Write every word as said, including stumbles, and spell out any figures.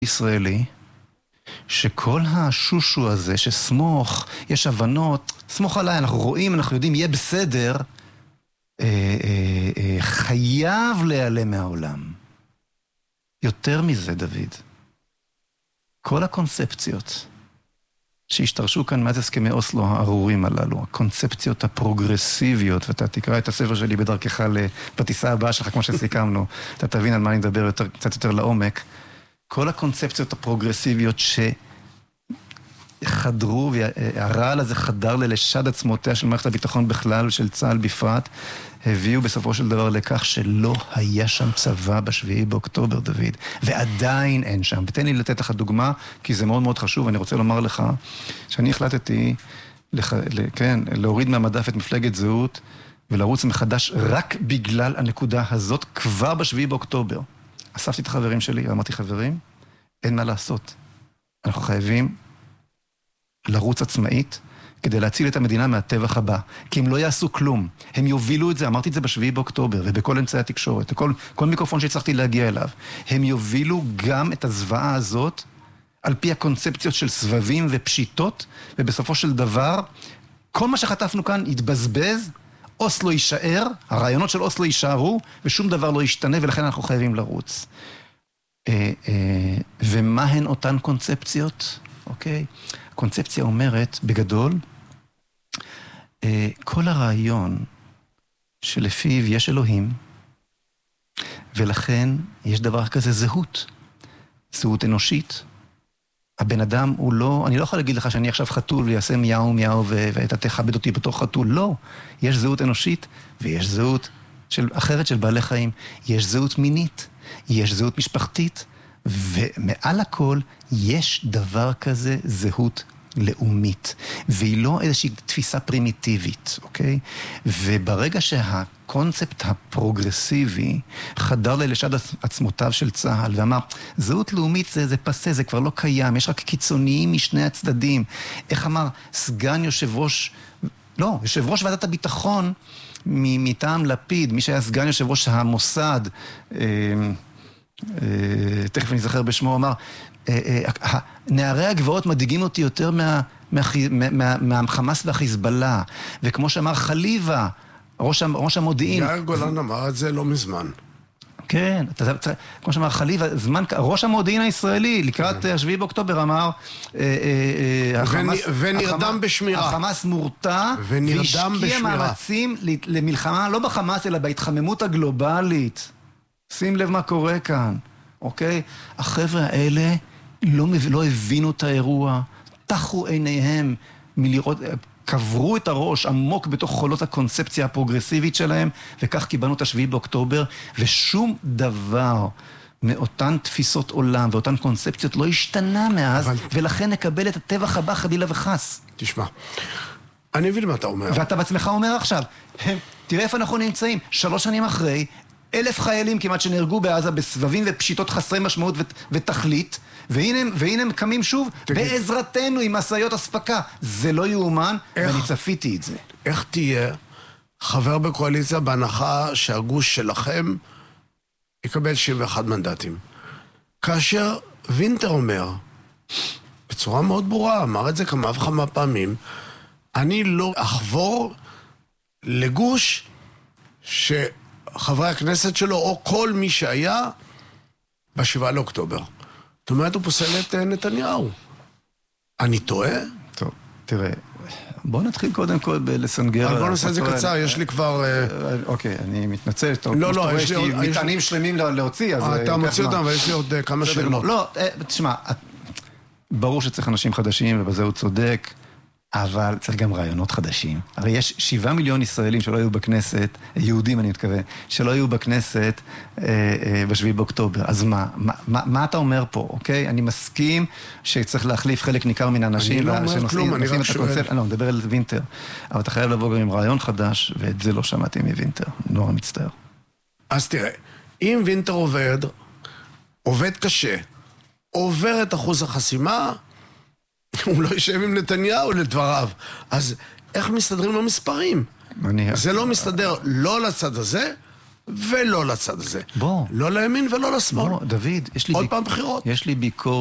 ישראלי, שכל השושו הזה, שסמוך, יש הבנות, סמוך עליי, אנחנו רואים, אנחנו יודעים, יהיה בסדר, אה, אה, אה, חייב להיעלם מהעולם. יותר מזה, דוד. כל הקונספציות שהשתרשו כאן מאז הסכמי אוסלו הארורים הללו, הקונספציות הפרוגרסיביות, ואתה תקרא את הספר שלי בדרכך בטיסה הבאה שלך, כמו שסיכמנו, אתה תבין על מה אני מדבר יותר, קצת יותר לעומק, כל הקונספציות הפרוגרסיביות שחדרו, והרעל הזה חדר ללשד עצמותיה של מערכת הביטחון בכלל ושל צה"ל בפרט, הביאו בסופו של דבר לכך שלא היה שם צבא בשביעי באוקטובר, דוד, ועדיין אין שם. ותן לי לתת לך דוגמה, כי זה מאוד מאוד חשוב, אני רוצה לומר לך, שאני החלטתי, לח... כן, להוריד מהמדף את מפלגת זהות, ולרוץ מחדש רק בגלל הנקודה הזאת, כבר בשביעי באוקטובר. אספתי את החברים שלי, ואמרתי, חברים, אין מה לעשות. אנחנו חייבים לרוץ עצמאית, כדי להציל את המדינה מהטבח הבא. כי הם לא יעשו כלום. הם יובילו את זה, אמרתי את זה בשביעי באוקטובר, ובכל אמצעי התקשורת, כל, כל מיקרופון שהצלחתי להגיע אליו. הם יובילו גם את הזוועה הזאת, על פי הקונספציות של סבבים ופשיטות, ובסופו של דבר, כל מה שחטפנו כאן יתבזבז, אוסלו יישאר, הרעיונות של אוסלו יישארו, ושום דבר לא ישתנה, ולכן אנחנו חייבים לרוץ. אה, אה, ומה הן אותן קונספציות? אוקיי? הקונספציה אומרת, בגדול, אה, כל הרעיון שלפיו יש אלוהים, ולכן יש דבר כזה זהות, זהות אנושית. הבן אדם הוא לא, אני לא יכול להגיד לך שאני עכשיו חתול ויעשה מיהו מיהו ואתה תכבד אותי בתור חתול, לא. יש זהות אנושית ויש זהות של, אחרת של בעלי חיים. יש זהות מינית, יש זהות משפחתית, ומעל הכל יש דבר כזה זהות לאומית, והיא לא איזושהי תפיסה פרימיטיבית, אוקיי? וברגע שהקונספט הפרוגרסיבי חדר ללשד עצמותיו של צה"ל ואמר, זהות לאומית זה, זה פסה, זה כבר לא קיים, יש רק קיצוניים משני הצדדים. איך אמר סגן יושב ראש, לא, יושב ראש ועדת הביטחון מטעם לפיד, מי שהיה סגן יושב ראש המוסד, אה, אה, תכף אני זכר בשמו, אמר, נערי הגבעות מדאיגים אותי יותר מהחמאס והחיזבאללה, וכמו שאמר חליבה, ראש המודיעין... יאיר גולן אמר את זה לא מזמן. כן, כמו שאמר חליבה, ראש המודיעין הישראלי, לקראת השביעי באוקטובר אמר, ונרדם בשמירה. החמאס מורתע, והשקיע מאמצים למלחמה, לא בחמאס, אלא בהתחממות הגלובלית. שים לב מה קורה כאן. אוקיי? החבר'ה האלה לא, לא הבינו את האירוע, תחו עיניהם מלראות, קברו את הראש עמוק בתוך חולות הקונספציה הפרוגרסיבית שלהם, וכך קיבלנו את השביעי באוקטובר, ושום דבר מאותן תפיסות עולם ואותן קונספציות לא השתנה מאז, אבל... ולכן נקבל את הטבח הבא חלילה וחס. תשמע, אני מבין מה אתה אומר. ואתה בעצמך אומר עכשיו, תראה איפה אנחנו נמצאים, שלוש שנים אחרי, אלף חיילים כמעט שנהרגו בעזה בסבבים ופשיטות חסרי משמעות ותכלית, והנה, והנה הם קמים שוב תגיד, בעזרתנו עם מסעיות הספקה. זה לא יאומן, איך, ואני צפיתי את זה. איך תהיה חבר בקואליציה בהנחה שהגוש שלכם יקבל שבעים ואחד מנדטים? כאשר וינטר אומר, בצורה מאוד ברורה, אמר את זה כמה וכמה פעמים, אני לא אחבור לגוש ש... חברי הכנסת שלו, או כל מי שהיה, בשבעה לאוקטובר. זאת אומרת, הוא פוסל את נתניהו. אני טועה? טוב, תראה, בוא נתחיל קודם כל בלסנגר... בוא נעשה את זה קצר, יש לי כבר... אוקיי, אני מתנצל. לא, לא, יש לי מטענים שלמים להוציא, אז... אתה מוציא אותם, אבל יש לי עוד כמה שאלות. לא, תשמע, ברור שצריך אנשים חדשים, ובזה הוא צודק, אבל צריך גם רעיונות חדשים. הרי יש שבעה מיליון ישראלים שלא היו בכנסת, יהודים אני מתכוון, שלא היו בכנסת אה, אה, בשביעי באוקטובר. אז מה, מה, מה, מה אתה אומר פה, אוקיי? אני מסכים שצריך להחליף חלק ניכר מן האנשים. אני לא אומר כלום, אני רק שואל. אני לא, מדבר על וינטר. אבל אתה חייב לבוא גם עם רעיון חדש, ואת זה לא שמעתי מוינטר. נורא מצטער. אז תראה, אם וינטר עובד, עובד קשה, עובר את אחוז החסימה, הוא לא יושב עם נתניהו לדבריו. אז איך מסתדרים לו מספרים? זה לא מסתדר לא לצד הזה ולא לצד הזה. בוא. לא לימין ולא לשמאל. בוא, דוד, יש לי עוד ביק... פעם בחירות. יש לי ביקורת.